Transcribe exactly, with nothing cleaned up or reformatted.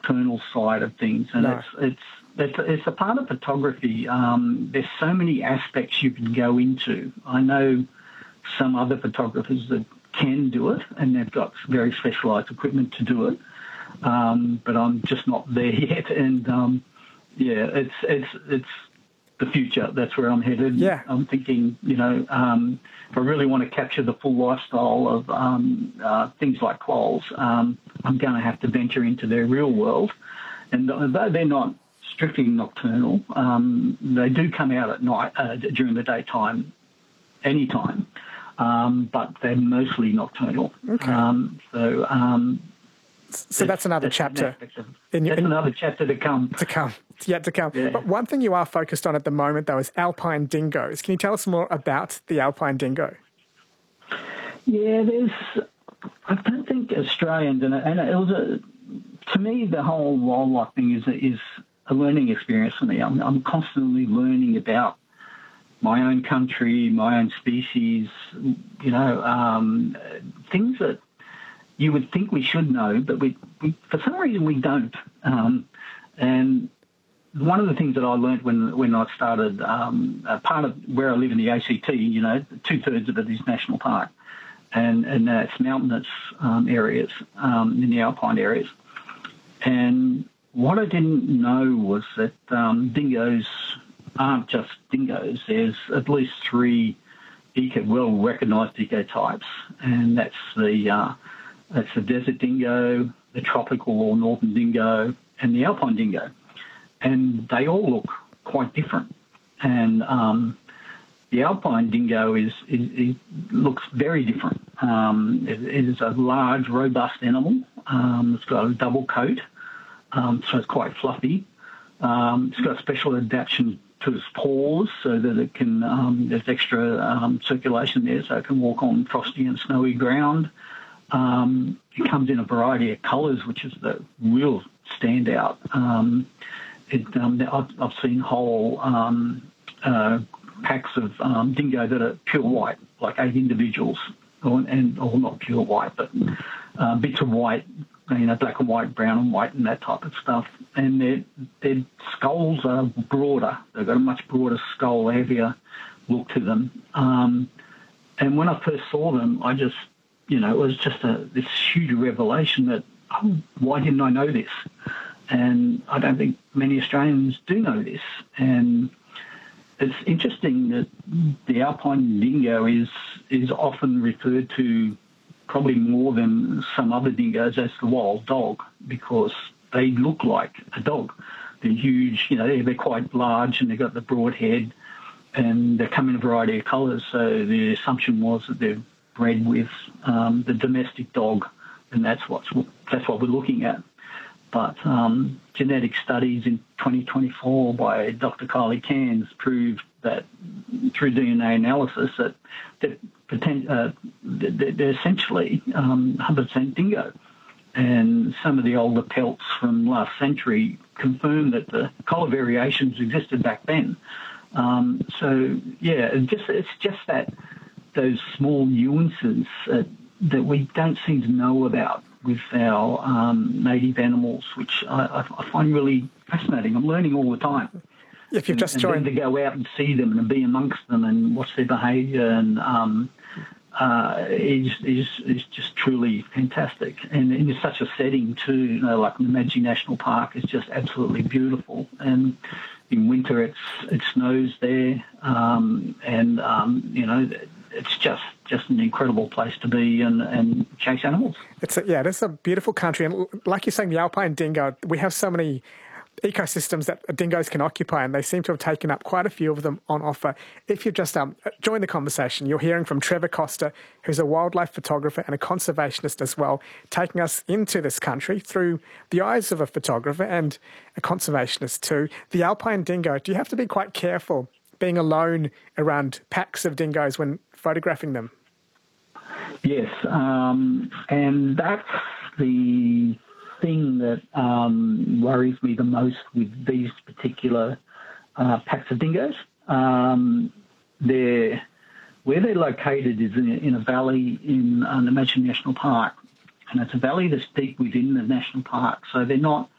nocturnal side of things, and No. it's it's it's it's a part of photography. Um, there's so many aspects you can go into. I know some other photographers that can do it, and they've got very specialised equipment to do it. Um, but I'm just not there yet, and um, yeah, it's it's it's the future. That's where I'm headed. Yeah. I'm thinking, you know, um, if I really want to capture the full lifestyle of um, uh, things like quolls, um, I'm going to have to venture into their real world. And though they're not strictly nocturnal, um, they do come out at night, uh, during the daytime, anytime, um, but they're mostly nocturnal. Okay. Um, so... Um, So that's another that's chapter. Of, in your, that's in, another chapter to come. To come. It's yet to come. Yeah. But one thing you are focused on at the moment, though, is alpine dingoes. Can you tell us more about the alpine dingo? Yeah, there's... I don't think Australians... And, and it was a... To me, the whole wildlife thing is, is a learning experience for me. I'm, I'm constantly learning about my own country, my own species, you know, um, things that you would think we should know, but we, we for some reason we don't. Um, and one of the things that I learned when when I started, um, a part of where I live in the A C T, you know, two-thirds of it is national park, and, and uh, it's mountainous um, areas, um, in the alpine areas. And what I didn't know was that um, dingoes aren't just dingoes. There's at least three eco, well-recognised ecotypes, and that's the... Uh, That's the desert dingo, the tropical or northern dingo, and the alpine dingo. And they all look quite different. And um, the alpine dingo is, is, is looks very different. Um, it, it is a large, robust animal. Um, it's got a double coat, um, so it's quite fluffy. Um, it's got special adaptation to its paws so that it can, um, there's extra um, circulation there so it can walk on frosty and snowy ground. Um, it comes in a variety of colours, which is the real standout. Um, it, um, I've, I've seen whole um, uh, packs of um, dingo that are pure white, like eight individuals, or, and or not pure white, but uh, bits of white, you know, black and white, brown and white, and that type of stuff. And their their skulls are broader. They've got a much broader skull, heavier look to them. Um, and when I first saw them, I just You know, it was just a, this huge revelation that, oh, why didn't I know this? And I don't think many Australians do know this. And it's interesting that the alpine dingo is is often referred to probably more than some other dingoes as the wild dog because they look like a dog. They're huge, you know, they're quite large and they've got the broad head and they come in a variety of colours. So the assumption was that they're bred with um, the domestic dog, and that's what's that's what we're looking at. But um, genetic studies in twenty twenty-four by Doctor Kylie Cairns proved that through D N A analysis that that uh, they're essentially um, one hundred percent dingo. And some of the older pelts from last century confirm that the colour variations existed back then. Um, so yeah, it just it's just that. Those small nuances uh, that we don't seem to know about with our um, native animals, which I, I find really fascinating. I'm learning all the time. If you've and, just and joined, then to go out and see them and be amongst them and watch their behaviour and um, uh, is, is is just truly fantastic. And in such a setting too, you know, like the Namadgi National Park is just absolutely beautiful. And in winter, it's it snows there, um, and um, you know. It's just, just an incredible place to be and, and chase animals. It's a, yeah, it's a beautiful country. And like you're saying, the alpine dingo, we have so many ecosystems that dingoes can occupy, and they seem to have taken up quite a few of them on offer. If you've just um, joined the conversation, you're hearing from Trevor Coster, who's a wildlife photographer and a conservationist as well, taking us into this country through the eyes of a photographer and a conservationist too. The alpine dingo, do you have to be quite careful being alone around packs of dingoes when photographing them? Yes, um, and that's the thing that um, worries me the most with these particular uh, packs of dingoes. Um, they're, where they're located is in a, in a valley in uh, Namadgi National Park, and it's a valley that's deep within the national park, so they're not